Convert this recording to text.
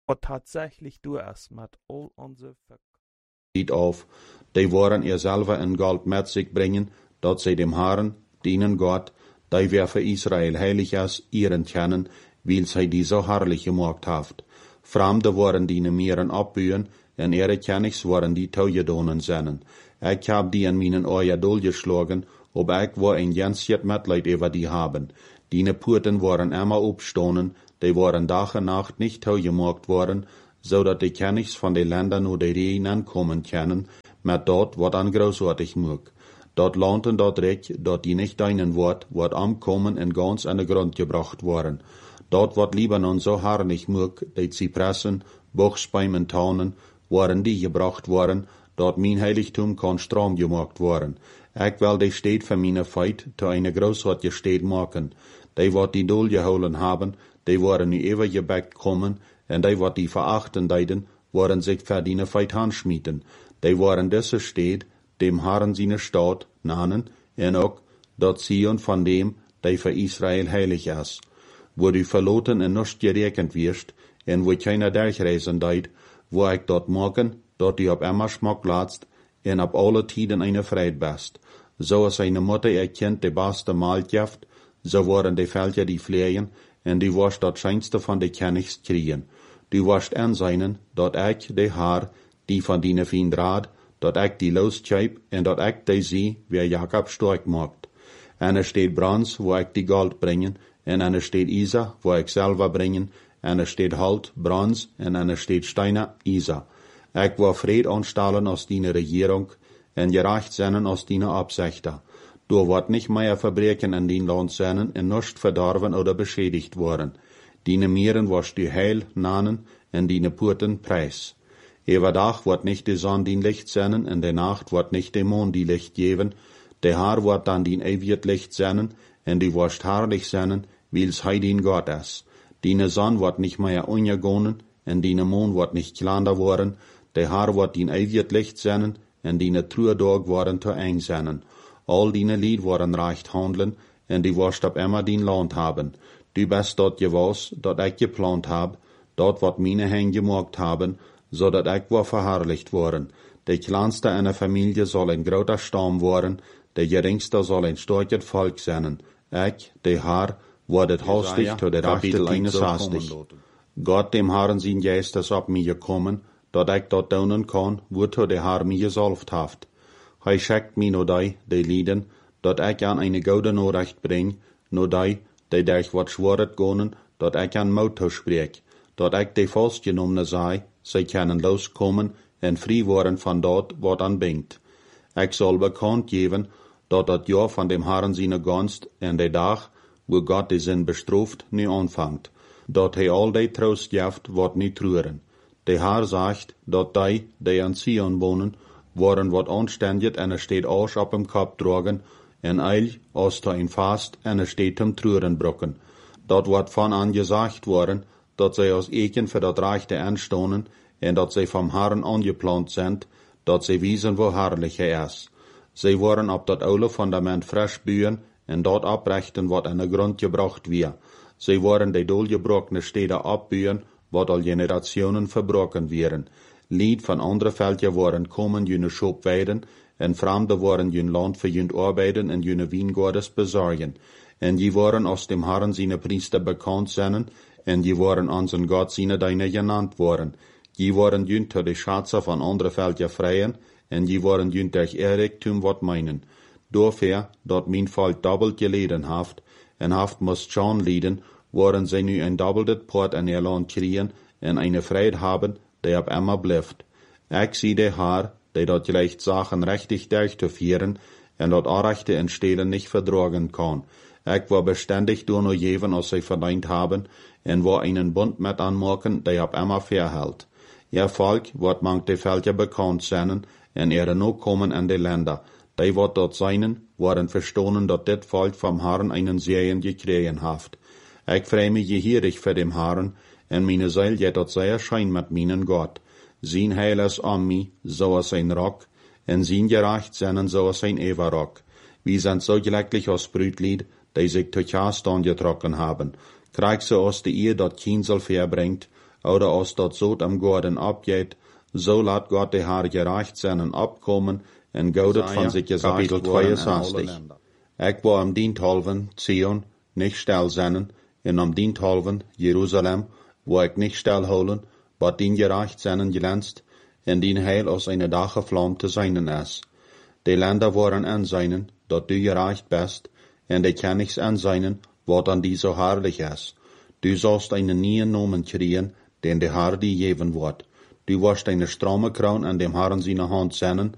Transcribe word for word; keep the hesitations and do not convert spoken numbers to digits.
Och tatsächlich du es mit all unsere Lied auf, die waren ihr selber in Gold mit sich bringen, dort sie dem Herrn dienen Gott, die wer für Israel heilig ist, ihren kennen, weil sie die so herrlich gemacht haft. Fremde waren die ne Meeren abbühen, en ihre Kennigs waren die Taujedonen sennen. Ich hab die in meinen Oja geschlagen, ob ich war ein jensjet Mitleid über die haben. Die ne Purten waren immer obstonen, die waren Tag und Nacht nicht taugemacht worden, so dat die Kennigs von den Ländern wo die Rehen ankommen können, mit dort wat an großartig mög. Dort launten dort recht, dort die nicht deinen Wort, wat amkommen en ganz an den Grund gebracht worden. Dort wat Libanon so herrlich mög, die Zypressen, Buchsbäumen, Taunen, waren die gebracht worden, dort mein Heiligtum kann strom gemacht worden. Ich will die Stadt für meine Feit zu eine großartige Stadt machen. Die wat die Dol geholen haben, die waren nie ever gebackt kommen, en die wat die verachten deiden, waren sich für die Feit handschmieden. Die waren diese Stadt, dem Herrn seine Stadt, nahen, en auch dort Zion von dem, die für Israel heilig ist. Wo du verloten en nicht gerekend wirst, en wo keiner durchreisen deid, wo ich dort morgen, dort die op immer Schmack latzt, en op alle Tiden eine Freit best. So als eine Mutter ihr Kind die beste Mahl geeft, so waren die Felder die Flehen, en die warst dort scheinste von de Kennigs kriegen. Du warst anseinen, dort ich die Haar, die von dine Fien draad, dort ich die losscheib, en dort ich die sie, wer Jakob stark macht. Einer steht Brans, wo ich die Gold bringen, en einer steht Isa, wo ich selber bringen, einer steht Halt, Brans, en einer steht Steiner, Isa. Ich war Fried anstellen aus dine Regierung, en gerecht seinen aus dine Absichter. Du wart nicht mehr Verbrechen in din Land seinen, en nicht verdorben oder beschädigt worden. Dine Mieren warst die Heil nahen, en dine Purten Preis. Ewer Dach wart nicht die Sonne din Licht sennen, en der Nacht wart nicht der Mond die Licht geben, der Haar wart dann din ewiget Licht sennen, en die warst herrlich sennen, weil's hei din Gott ist. Dine Sonne wart nicht mehr ungegonen, en dine Mond wart nicht klander worden, der Haar wart din ewiget Licht sennen, en dine Truedag waren te eng sennen. All dine Lied waren recht handeln, en die warst ab immer din Land haben. Du bist dort gewas, dort ich geplant hab, dort wat meine Hände gemacht haben, so dat ich war verherrlicht worden. Der kleinste einer Familie soll ein großer Stamm worden, der geringste soll ein starkes Volk sein. Ich, der Herr, wordet hastig zu der rechte eines hastig. Gott dem Herrn sein Geist ist ab mir gekommen, dat ich dort daunen kann, wozu der Herr mir gesalbt haft. Hij schickt mir no die, die Lieden, dat ich an eine gute Nachricht bring, no die, die durch wat schworet gonen, dat ich an Mauto spreek, dat ich die festgenommene sei, sie können loskommen en frei worden von dort, wat an bingt. Ich soll bekannt geben, dat dat Jahr von dem Herrn seine Gunst en der Tag, wo Gott die Sinn bestraft, nie anfangt, dat hij all die Trost geft, wat nie trüren. Der Herr sagt, dat die, die an Zion wohnen, waren wat anständig en er steht Arsch op dem Kopf tragen, en eil, als da ein Fast, en er steht zum Trüren brocken. Dat wat von an gesagt worden, dat sie aus Eken für dat Reichte anstonen, en dat sie vom Herrn angeplant sind, dat sie wiesen, wo herrlich er ist. Sie waren ab dat oude Fundament frisch bühen, en dort abrechten, wat an der Grund gebracht wir. Sie waren die dolgebrochene Städte abbühen, wat al Generationen verbrochen wären. Lied von andere Völker waren kommen, jene Schop weiden, en Fremde waren jün Land für jün Arbeiten en jüne Wiengordes besorgen. En die waren aus dem Herrn seine Priester bekannt seinen, en die waren an sein Gott seine Deine genannt worden. Die waren jün zu die Schatze von andere Völker freien, en die waren jün durch Eriktum wat meinen. Dafür, dort mein Volk doppelt geleden haft, en haft muss schon lieden, waren sie nu ein doppeltet Port an ihr Land kriegen, en eine Freiheit haben, die ab immer bleibt. Ich sieh der Herr, die dort gleich Sachen richtig durchzuführen, en dort Anrechte in Stelen nicht verdragen kann. Ich war beständig durch nur jeden, was sie verdient haben, en war einen Bund mit anmachen, der ab immer verhält. Ihr Volk wird manch die Völker bekannt sein, en ihre Nachkommen an die Länder. Die wird dort seinen, waren verstohlen, dat dit Volk vom Herrn einen Segen gekriegen haft. Ich freu mich gehierig für dem Herrn, en meine Seele jet dort sehr schein mit meinen Gott. Sein Heil ist an mi, so als ein Rock, en sein Gerecht seinen, so als ein Everrock. Wir sind so glücklich aus Brütlied, die sich zu Chastan getrocken haben. Krieg so aus die Ehe, dat Kinsel verbringt, oder als dat Sod am Gorden abgeht, so laat Gott de haar gerecht zijn en opkomen, en goudet van zich gezegd worden in alle landen. Ik wou am dienthalven Zion nicht stil zijn, en am dienthalven Jerusalem, wo ik nicht stil houden, wat dien gerecht zijn glänzt, en dien heil als eine Dache vlam te zijn is. De Länder waren aanzien, dat du gerecht bist, en de kennigs aanzien, wat an die so herrlich is. Du sollst einen neuen Namen kriegen, den der Herr dir geben wird. Du wirst eine stramme Kroon an dem Herrn seine Hand senden,